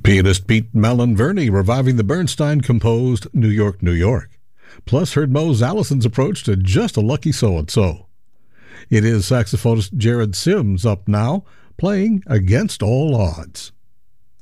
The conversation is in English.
Pianist Pete Malonverni reviving the Bernstein-composed New York, New York. Plus heard Mose Allison's approach to Just a Lucky So-and-So. It is saxophonist Jared Sims up now, playing Against All Odds.